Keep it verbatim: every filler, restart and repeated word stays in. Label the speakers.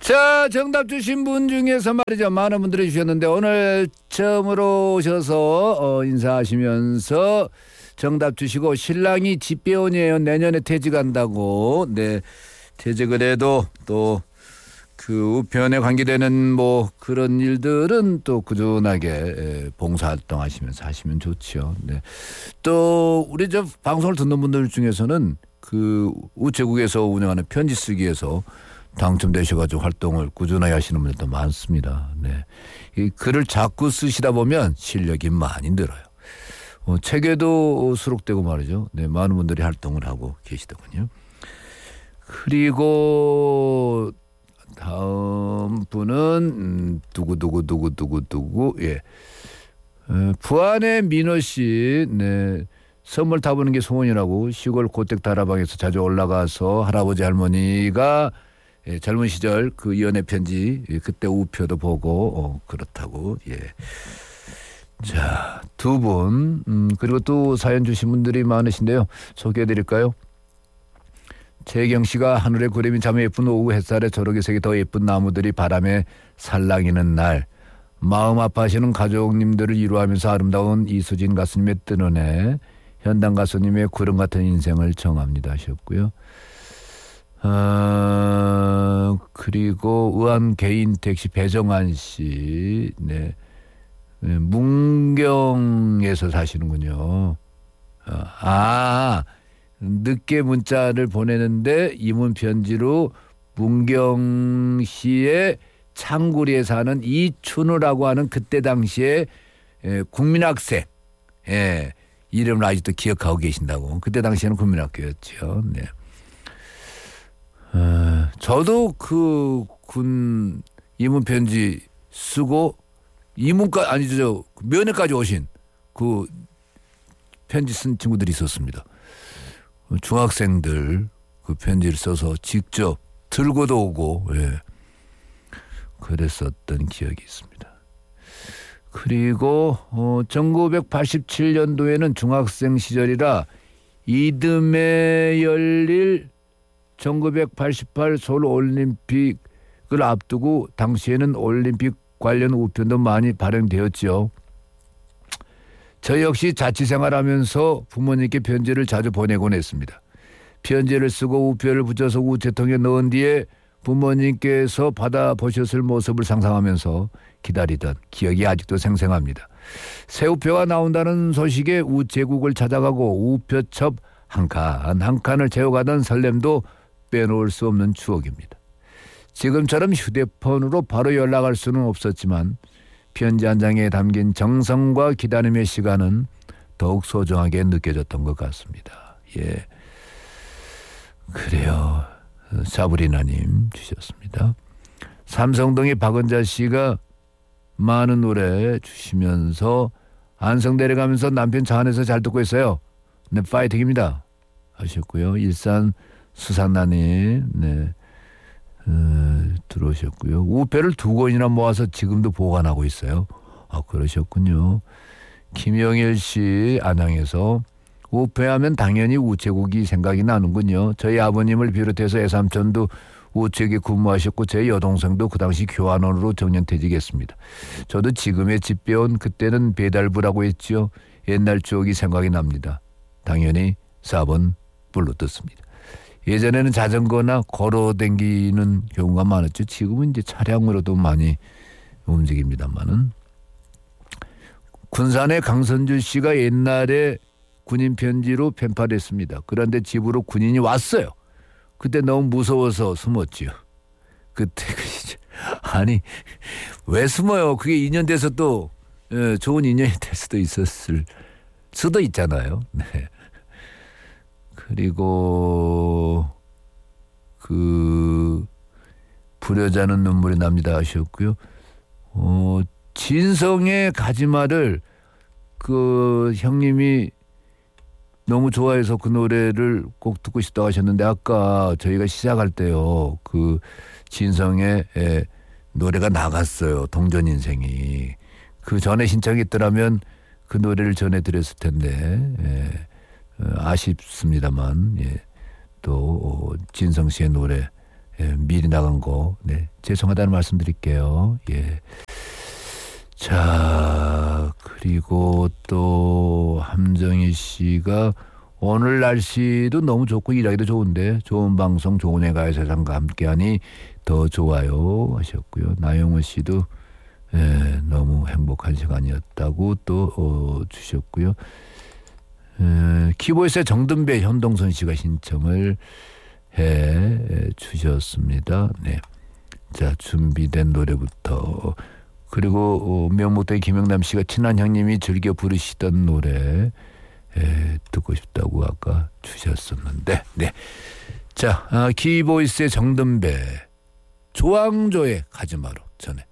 Speaker 1: 자, 정답 주신 분 중에서 말이죠. 많은 분들이 주셨는데 오늘 처음으로 오셔서 어, 인사하시면서 정답 주시고 신랑이 집배원이에요. 내년에 퇴직한다고. 네, 퇴직을 해도 또 그 우편에 관계되는 뭐 그런 일들은 또 꾸준하게 봉사활동 하시면서 하시면 좋죠. 네. 또 우리 저 방송을 듣는 분들 중에서는 그 우체국에서 운영하는 편지 쓰기에서 당첨되셔가지고 활동을 꾸준하게 하시는 분들도 많습니다. 네. 이 글을 자꾸 쓰시다 보면 실력이 많이 늘어요. 어, 책에도 수록되고 말이죠. 네, 많은 분들이 활동을 하고 계시더군요. 그리고 다음 분은 음, 두구두구두구두구두구 예. 어, 부안의 민호 씨, 네. 선물 타보는 게 소원이라고 시골 고택 다라방에서 자주 올라가서 할아버지 할머니가 예, 젊은 시절 그 연애 편지 예, 그때 우표도 보고 어, 그렇다고 예. 자, 두 분 음, 그리고 또 사연 주신 분들이 많으신데요. 소개해드릴까요? 최경 씨가 하늘에 구름이 참 예쁜 오후 햇살에 저렇게 색이 더 예쁜 나무들이 바람에 살랑이는 날 마음 아파하시는 가족님들을 위로하면서 아름다운 이수진 가수님의 뜨는 해 현당 가수님의 구름 같은 인생을 정합니다 하셨고요. 어, 그리고 의안 개인 택시 배정환 씨, 네, 네 문경에서 사시는군요. 아, 늦게 문자를 보내는데 이문 편지로 문경시의 창구리에 사는 이춘우라고 하는 그때 당시에 예, 국민학생, 예, 이름을 아직도 기억하고 계신다고. 그때 당시에는 국민학교였죠. 네. 어, 저도 그 군 이문 편지 쓰고 이문까 아니죠 면회까지 오신 그 편지 쓴 친구들이 있었습니다. 중학생들 그 편지를 써서 직접 들고도 오고 예. 그랬었던 기억이 있습니다. 그리고 어, 천구백팔십칠 년도에는 중학생 시절이라 이듬해 열릴 천구백팔십팔 서울 올림픽을 앞두고 당시에는 올림픽 관련 우편도 많이 발행되었죠. 저 역시 자취생활하면서 부모님께 편지를 자주 보내곤 했습니다. 편지를 쓰고 우표를 붙여서 우체통에 넣은 뒤에 부모님께서 받아보셨을 모습을 상상하면서 기다리던 기억이 아직도 생생합니다. 새 우표가 나온다는 소식에 우체국을 찾아가고 우표첩 한 칸 한 칸을 채워가던 설렘도 빼놓을 수 없는 추억입니다. 지금처럼 휴대폰으로 바로 연락할 수는 없었지만 편지 한 장에 담긴 정성과 기다림의 시간은 더욱 소중하게 느껴졌던 것 같습니다. 예, 그래요. 사브리나님 주셨습니다. 삼성동의 박은자 씨가 많은 노래 주시면서 안성 내려가면서 남편 차 안에서 잘 듣고 있어요. 네, 파이팅입니다 하셨고요. 일산 수산나님 네. 어, 들어오셨고요. 우표를 두 권이나 모아서 지금도 보관하고 있어요. 아, 그러셨군요. 김영일 씨 안양에서 우표하면 당연히 우체국이 생각이 나는군요. 저희 아버님을 비롯해서 애삼촌도 우체국에 근무하셨고 제 여동생도 그 당시 교환원으로 정년퇴직했습니다. 저도 지금의 집배원 그때는 배달부라고 했죠. 옛날 추억이 생각이 납니다. 당연히 사 번 불로 떴습니다. 예전에는 자전거나 걸어 다니는 경우가 많았죠. 지금은 이제 차량으로도 많이 움직입니다만은. 군산의 강선주 씨가 옛날에 군인 편지로 펜팔했습니다. 그런데 집으로 군인이 왔어요. 그때 너무 무서워서 숨었지요. 그때 아니 왜 숨어요? 그게 인연 돼서 또 예, 좋은 인연이 될 수도 있었을 수도 있잖아요. 네. 그리고 그 불여자는 눈물이 납니다 하셨고요. 어, 진성의 가지마를 그 형님이 너무 좋아해서 그 노래를 꼭 듣고 싶다고 하셨는데 아까 저희가 시작할 때요. 그 진성의 예, 노래가 나갔어요. 동전 인생이. 그 전에 신청했더라면 그 노래를 전해드렸을 텐데 예. 아쉽습니다만 예, 또 진성 씨의 노래 예, 미리 나간 거, 네, 죄송하다는 말씀 드릴게요. 예. 자, 그리고 또 함정희 씨가 오늘 날씨도 너무 좋고 일하기도 좋은데 좋은 방송 좋은 애가의 세상과 함께하니 더 좋아요 하셨고요. 나영호 씨도 예, 너무 행복한 시간이었다고 또 어, 주셨고요. 에, 키보이스의 정든배 현동선 씨가 신청을 해 주셨습니다. 네, 자 준비된 노래부터 그리고 어, 명목대 김영남 씨가 친한 형님이 즐겨 부르시던 노래 에, 듣고 싶다고 아까 주셨었는데, 네, 자 아, 키보이스의 정든배 조항조의 가지마로 전해.